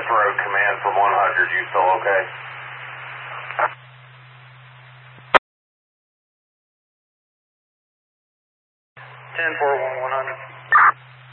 West Road Command from 100. You still okay? 10-4-1-100.